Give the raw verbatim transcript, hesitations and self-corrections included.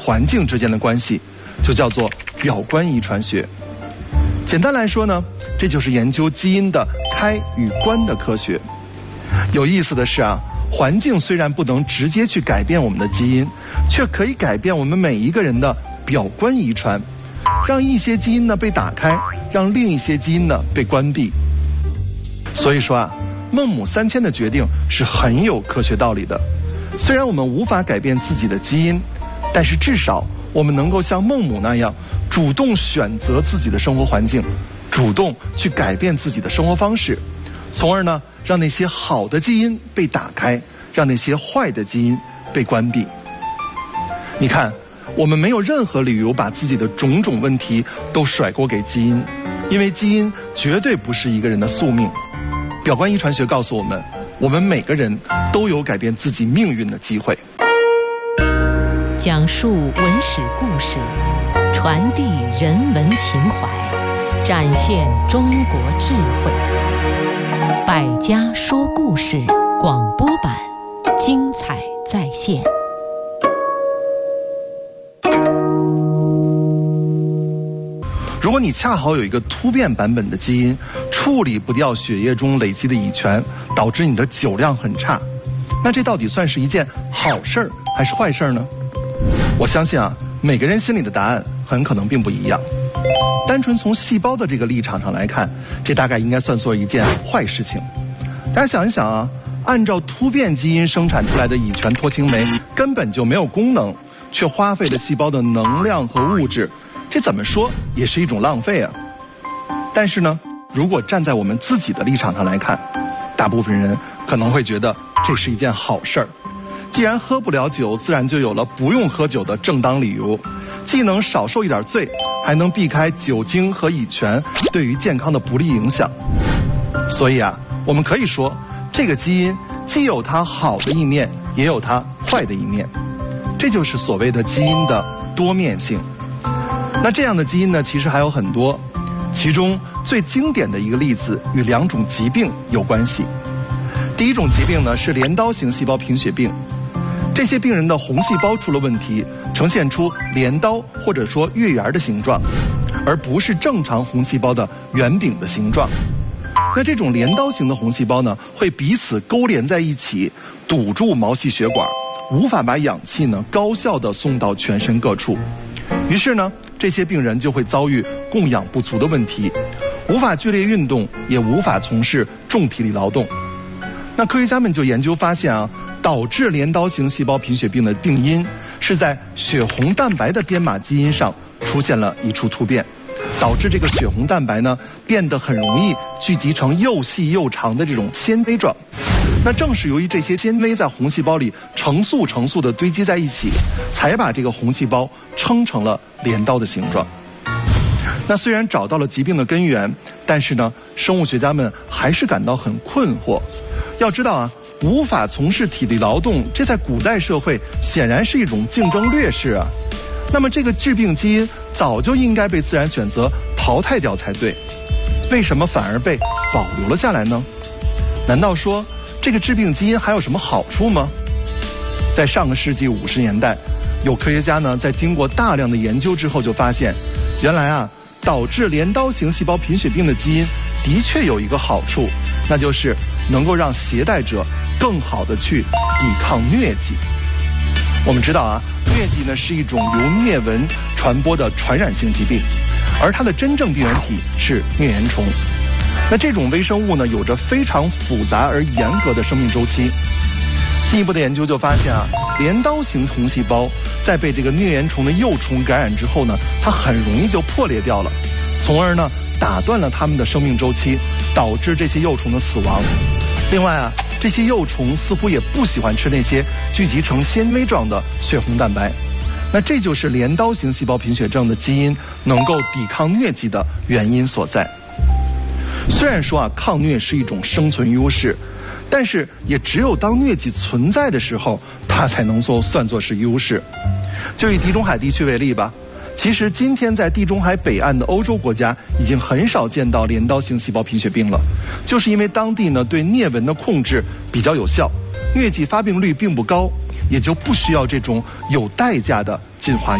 环境之间的关系，就叫做表观遗传学。简单来说呢，这就是研究基因的开与关的科学。有意思的是啊，环境虽然不能直接去改变我们的基因，却可以改变我们每一个人的表观遗传，让一些基因呢被打开，让另一些基因呢被关闭。所以说啊，孟母三迁的决定是很有科学道理的。虽然我们无法改变自己的基因，但是至少我们能够像孟母那样主动选择自己的生活环境，主动去改变自己的生活方式，从而呢让那些好的基因被打开，让那些坏的基因被关闭。你看，我们没有任何理由把自己的种种问题都甩锅给基因，因为基因绝对不是一个人的宿命。表观遗传学告诉我们，我们每个人都有改变自己命运的机会。 讲述文史故事，传递人文情怀，展现中国智慧。百家说故事广播版，精彩再现。 如果你恰好有一个突变版本的基因，处理不掉血液中累积的乙醛，导致你的酒量很差，那这到底算是一件好事儿还是坏事儿呢？我相信啊，每个人心里的答案很可能并不一样。单纯从细胞的这个立场上来看，这大概应该算作一件坏事情。大家想一想啊，按照突变基因生产出来的乙醛脱氢酶根本就没有功能，却花费了细胞的能量和物质，这怎么说也是一种浪费啊。但是呢，如果站在我们自己的立场上来看，大部分人可能会觉得这是一件好事儿。既然喝不了酒，自然就有了不用喝酒的正当理由，既能少受一点罪，还能避开酒精和乙醛对于健康的不利影响。所以啊，我们可以说，这个基因既有它好的一面，也有它坏的一面，这就是所谓的基因的多面性。那这样的基因呢，其实还有很多，其中最经典的一个例子与两种疾病有关系。第一种疾病呢是镰刀型细胞贫血病，这些病人的红细胞出了问题，呈现出镰刀或者说月圆的形状，而不是正常红细胞的圆饼的形状。那这种镰刀型的红细胞呢，会彼此勾连在一起，堵住毛细血管，无法把氧气呢高效地送到全身各处。于是呢，这些病人就会遭遇供氧不足的问题，无法剧烈运动，也无法从事重体力劳动。那科学家们就研究发现啊，导致镰刀型细胞贫血病的病因是在血红蛋白的编码基因上出现了一处突变，导致这个血红蛋白呢变得很容易聚集成又细又长的这种纤维状。那正是由于这些纤维在红细胞里成束成束的堆积在一起，才把这个红细胞撑成了镰刀的形状。那虽然找到了疾病的根源，但是呢，生物学家们还是感到很困惑。要知道啊，无法从事体力劳动，这在古代社会显然是一种竞争劣势啊。那么这个致病基因早就应该被自然选择淘汰掉才对，为什么反而被保留了下来呢？难道说这个致病基因还有什么好处吗？在上个世纪五十年代，有科学家呢在经过大量的研究之后就发现，原来啊导致镰刀型细胞贫血病的基因的确有一个好处，那就是能够让携带者更好的去抵抗疟疾。我们知道啊，疟疾呢是一种由疟蚊传播的传染性疾病，而它的真正病原体是疟原虫。那这种微生物呢，有着非常复杂而严格的生命周期。进一步的研究就发现啊，镰刀型红细胞在被这个疟原虫的幼虫感染之后呢，它很容易就破裂掉了，从而呢打断了它们的生命周期，导致这些幼虫的死亡。另外啊，这些幼虫似乎也不喜欢吃那些聚集成纤维状的血红蛋白。那这就是镰刀型细胞贫血症的基因能够抵抗疟疾的原因所在。虽然说啊，抗疟是一种生存优势，但是也只有当疟疾存在的时候，它才能够算作是优势。就以地中海地区为例吧，其实今天在地中海北岸的欧洲国家已经很少见到镰刀型细胞贫血病了，就是因为当地呢对疟蚊的控制比较有效，疟疾发病率并不高，也就不需要这种有代价的进化